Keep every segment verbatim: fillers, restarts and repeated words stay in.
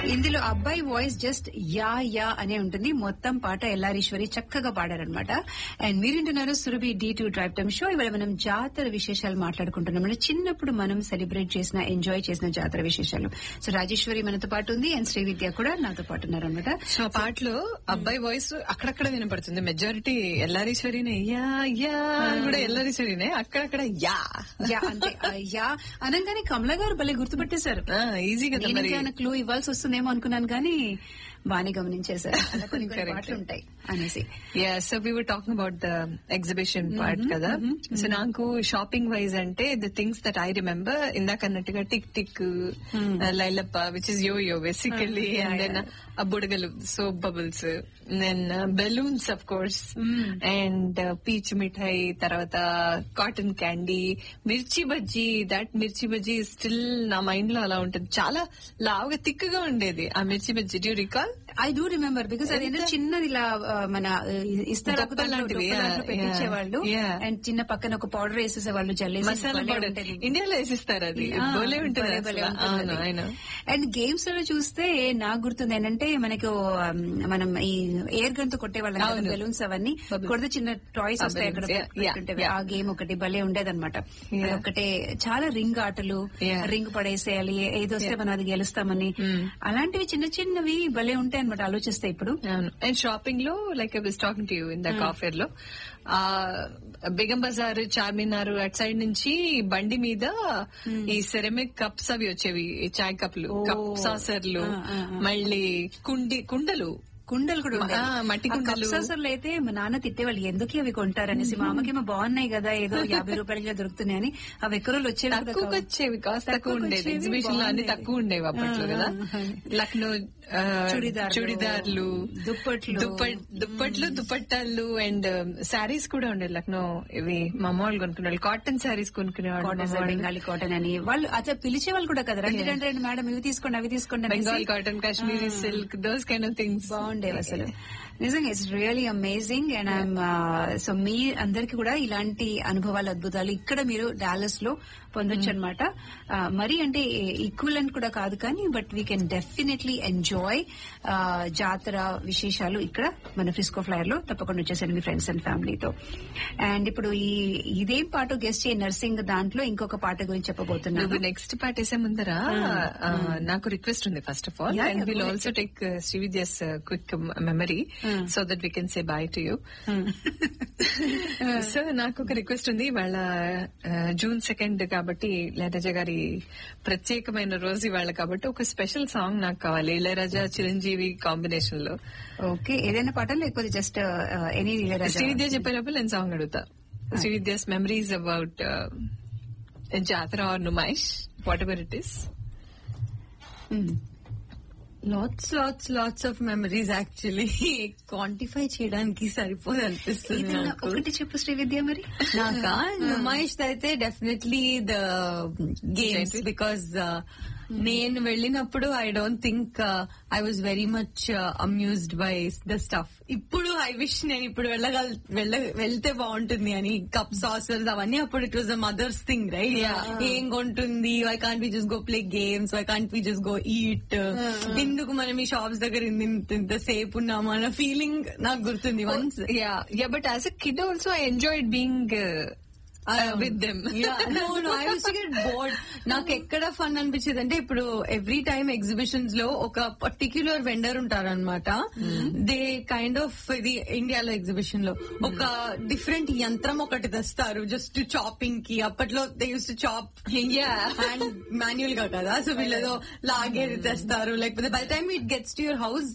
ఇందులో అబ్బాయి voice just yeah yeah అనే ఉంటుంది. మొత్తం పాట ఎల్లారీశ్వరి చక్కగా పాడారనమాట. And మీరింటున్నారు Surabhi D two drive time show. ఇవాళ మనం జాతర విశేషాలు మాట్లాడుకుంటున్నాం. చిన్నప్పుడు మనం సెలబ్రేట్ చేసిన ఎంజాయ్ చేసిన జాతర విశేషాలు. సో రాజేశ్వరి మనతో పాటు ఉంది అండ్ శ్రీవిద్య కూడా నాతో పాటు ఉన్నారు అనమాట. సో ఆ పాటలో అబ్బాయి వాయిస్ అక్కడక్కడ వినపడుతుంది. మెజారిటీ ఎల్లారీశ్వరినే యా యా కూడా ఎల్లారీశ్వరినే, అక్కడక్కడ యా యా అంటే యా అనగానే కమలా గారు భలే గుర్తుపెట్టేశారు. ఈజీగా క్లూ ఇవ్వాల్సి వస్తుందేమో అనుకున్నాను కానీ బాగానే గమనించేశారు. అలా కొన్ని పాటలు ఉంటాయి అనేసి. Yeah so we were talking about the exhibition part కదా. సో నాకు షాపింగ్ వైజ్ అంటే the things that I remember ఇందాక అన్నట్టుగా టిక్ టిక్, లైలప్ప విచ్ ఇస్ యో యో బేసికల్లీ, అండ్ దెన్ బుడగలు, soap bubbles, then balloons of course, and peach మిఠాయి, తర్వాత cotton candy, మిర్చి బజ్జీ. దట్ మిర్చి బజ్జీ స్టిల్ నా మైండ్ లో అలా ఉంటుంది. చాలా లావుగా తిక్కుగా ఉండేది ఆ మిర్చి bajji. Due recall? I do remember because అది చిన్నది ఇలా మన ఇస్తారు పెట్టించేవాళ్ళు అండ్ చిన్న పక్కన ఒక పౌడర్ వేసేసేవాళ్ళు, జల్లేసి మసాలా పౌడర్ ఇండియాలో వేసిస్తారు. అది భలే ఉంటుంది. అండ్ గేమ్స్ లో చూస్తే నాకు గుర్తుంది ఏంటంటే మనకు మనం ఈ ఎయిర్ గన్ తో కొట్టేవాళ్ళం బెలూన్స్, అవన్నీ కొడితే చిన్న టాయ్స్ వస్తాయి అక్కడ. ఆ గేమ్ ఒకటి భలే ఉండేదన్నమాట. ఒకటే చాలా రింగ్ ఆటలు, రింగ్ పడేసేయాలి, ఏదో వస్తే మనం అది గెలుస్తామని, అలాంటివి చిన్న చిన్నవి భలే ఉంటాయి అనమాట ఆలోచిస్తే ఇప్పుడు. అండ్ షాపింగ్ లో like I was talking to you in the కాఫేర్ లో, ఆ బేగం బజార్, చార్మినార్ అటు సైడ్ నుంచి బండి మీద ఈ సెరమిక్ కప్స్ అవి వచ్చేవి, చాయ్ కప్లు, కప్ సాసర్లు, మళ్ళీ కుండి కుండలు కుండలు కూడా మట్టి కుండలు. సాసర్లు అయితే మా నాన్న తిట్టేవాళ్ళు ఎందుకు అవి కొంటారనేసి. మా అమ్మకేమో బాగున్నాయి కదా ఏదో యాభై రూపాయలుగా దొరుకుతున్నాయని. అవి ఎక్కడో వచ్చేవి, తక్కువ వచ్చేవి, కాస్త తక్కువ ఉండేది. ఎగ్జిబిషన్ లో అన్ని తక్కువ ఉండేవి అప్పట్లో కదా. లక్నో చుడిదార్లు, దుప్పట్లు దుప్పట్లు దుపట్టాలు, అండ్ శారీస్ కూడా ఉండేది లక్నో. ఇవి మా అమ్మ వాళ్ళు కొనుక్కునేవాళ్ళు, కాటన్ శారీస్ కొనుక్కునేవాళ్ళు, బెంగాలీ కాటన్ అని. వాళ్ళు అట్లా పిలిచేవాళ్ళు కూడా కదా, రండి రండి రండి మేడం ఇవి తీసుకోండి అవి తీసుకోండి. Bengal cotton, Kashmiri silk, those kind of things బాగుండేవి అసలు. నిజంగా it's really amazing. And I'm so మీ అందరికి కూడా ఇలాంటి అనుభవాలు, అద్భుతాలు ఇక్కడ మీరు డాలస్ లో పొందొచ్చు అనమాట. మరి అంటే ఈక్వలెంట్ కూడా కాదు కానీ but we can definitely enjoy జాతర విశేషాలు ఇక్కడ మన ఫ్రిస్కో ఫ్లైర్ లో. తప్పకుండా వచ్చేసండి మీ ఫ్రెండ్స్ అండ్ ఫ్యామిలీతో. అండ్ ఇప్పుడు ఈ ఇదేం పాట గెస్ట్ చే నర్సింగ్ దాంట్లో ఇంకొక పాట గురించి చెప్పబోతున్నాను. నెక్స్ట్ పాట వేసే ముందర నాకు రిక్వెస్ట్ ఉంది. First of all and will also take శ్రీవిద్యాస్ quick memory so that we can say bye to you. So నాకు ఒక రిక్వెస్ట్ ఉంది. వాళ్ళ జూన్ సెకండ్ కాబట్టి లైలజ గారి ప్రత్యేకమైన రోజు ఇవాళ కాబట్టి ఒక స్పెషల్ సాంగ్ నాకు కావాలి, ఇళయరాజా చిరంజీవి కాంబినేషన్ లో. ఓకే, ఏదైనా పాట లేకపోతే జస్ట్ ఎనీ ఇళయరాజా? శ్రీవిద్య చెప్పేటప్పుడు నేను సాంగ్ అడుగుతా. శ్రీవిద్యాస్ మెమరీస్ అబౌట్ జాతర are Numaish, what ever it is. LADS LADS lots of memories actually quantify చేయడానికి సరిపోదు అనిపిస్తుంది. ఒకటి చెప్పు శ్రీవిద్య మరి. నాకా నుమాయిష్ అయితే డెఫినెట్లీ ద గేమ్స్, బికాస్ నేను వెళ్ళినప్పుడు I don't think I was very much amused by the stuff. ఇప్పుడు ఐ విష్ నేను ఇప్పుడు వెళ్ళగల వెళ్ళ వెళ్తే బాగుంటుంది అని. కప్ సాసర్స్ అవన్నీ అప్పుడు it was a mothers thing right. ఏం కొంటుంది, why can't we just go play games, why can't we just go eat, ఎందుకు మనం ఈ షాప్స్ దగ్గర ఇంత సేపు ఉన్నాము అన్న ఫీలింగ్ నాకు గుర్తుంది once. Yeah yeah but as a kid also I enjoyed being with them. I use to get bored. నాకు ఎక్కడ ఫన్ అనిపించేది అంటే ఇప్పుడు ఎవ్రీ టైమ్ ఎగ్జిబిషన్స్ లో ఒక పర్టిక్యులర్ వెండర్ ఉంటారనమాట. దే కైండ్ ఆఫ్ ఇది ఇండియాలో ఎగ్జిబిషన్ లో ఒక డిఫరెంట్ యంత్రం ఒకటి తెస్తారు జస్ట్ చాపింగ్ కి. అప్పట్లో they use to chop hand manual గా కదా, సో వీళ్ళేదో లాగేది తెస్తారు. లేకపోతే by time it gets to your house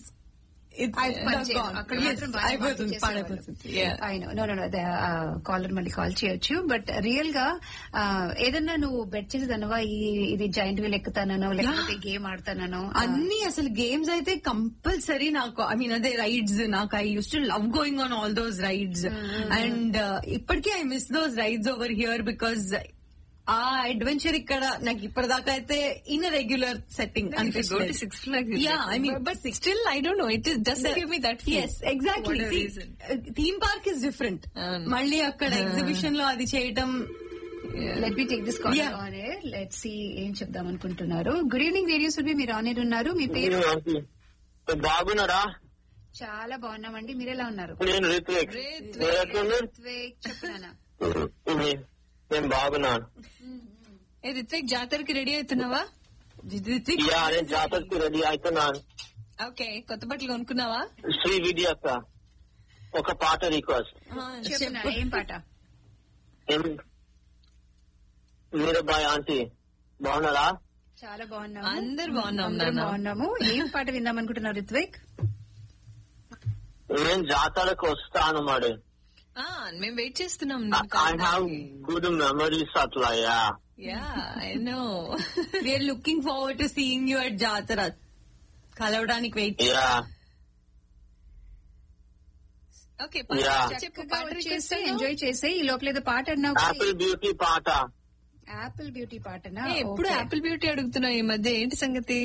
caller మళ్ళీ కాల్ చేయొచ్చు. బట్ రియల్ గా ఏదన్నా నువ్వు బెట్ చేసేదనవా ఇది జైంట్ వీల్ ఎక్కుతానో లేకపోతే గేమ్ ఆడతానో? అన్ని అసలు గేమ్స్ అయితే కంపల్సరీ నాకు. ఐ మీన్ అదే రైడ్స్, నాకు I use to love going on all those rides. And ఇప్పటికీ I miss those rides over here because ఆ అడ్వెంచర్ ఇక్కడ నాకు ఇప్పటిదాకా అయితే ఇన్ రెగ్యులర్ సెట్టింగ్ అనిపిస్తుంది. Still I don't know, it doesn't give me that. yes exactly, theme park is different. మళ్ళీ అక్కడ exhibition లో అది చేయటం let me take this call on air. Let see ఏం చెప్దాం అనుకుంటున్నారు. గుడ్ ఈవినింగ్ రేడియో సురభి, మీరు ఆన్ ఎయిర్ ఉన్నారు. మీ పేరు? బాగున్నారా? చాలా బాగున్నామండి, మీరెలా ఉన్నారు? నేను రిత్విక్. రిత్విక్ చెప్పునా? నేను బాగున్నాను. ఏ రిత్విక్, జాతరకి రెడీ అవుతున్నావా? యా, నేను జాతరకి రెడీ అవుతున్నాను. ఓకే, కొత్త బట్టలు కొనుక్కున్నావా? శ్రీ విద్య అక్క, ఒక పాట రిక్వెస్ట్. చెప్పునా, ఏం పాట? మీరు బాయ్ ఆంటీ బాగున్నారా? చాలా బాగున్నాము, అందరు బాగున్నాం. అందరం బాగున్నాము. ఏం పాట విందాం అనుకుంటున్నారు రిత్విక్? నేను జాతరకు వస్తాను మరి. మేము వెయిట్ చేస్తున్నాం. ఐ హావ్ గుడ్ మెమరీస్ అట్లా. Yeah yeah I know. We are looking forward to seeing you at జాతర. కలవడానికి వెయిట్. యా ఓకే, ఎంజాయ్ చేసే ఈ లోపల ఏదో పాట అన్నావు. యాపిల్ బ్యూటీ పాట. Apple beauty పాటనా? ఎప్పుడు యాపిల్ బ్యూటీ అడుగుతున్నావు ఈ మధ్య, ఏంటి సంగతి?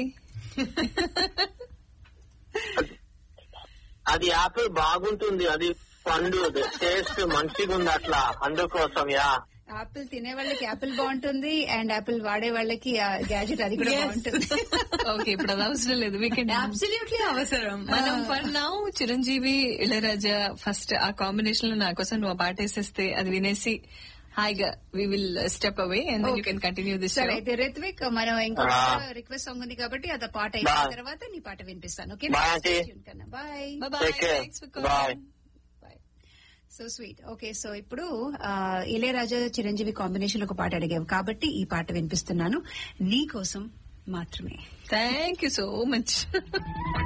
అది యాపిల్ బాగుంటుంది, అది పండు టేస్ట్ మంచిగా ఉంది అట్లా, అందుకోసం. యా, యాపిల్ తినే వాళ్ళకి యాపిల్ బాగుంటుంది, అండ్ యాపిల్ వాడే వాళ్ళకి గ్యాజెట్ అది కూడా బాగుంటుంది. ఓకే, ఇప్పుడు అది అవసరం లేదు. వీకెండ్ అబ్సల్యూట్లీ అవసరం. మనం for now Chiranjeevi Ilaiyaraaja first ఆ కాంబినేషన్ లో నా కోసం నువ్వు పాట వేసేస్తే అది వినేసి హాయిగా we will step away and you can continue this. సరే అయితే రిత్విక్, మనం ఇంకో రిక్వెస్ట్ సాంగ్ ఉంది కాబట్టి అది పాట అయిన తర్వాత నీ పాట వినిపిస్తాను. Okay, bye bye. So sweet. Okay, so ఇప్పుడు ఇళయరాజా చిరంజీవి కాంబినేషన్ ఒక పాట అడిగావు కాబట్టి ఈ పాట వినిపిస్తున్నాను నీ కోసం మాత్రమే. Thank you so much.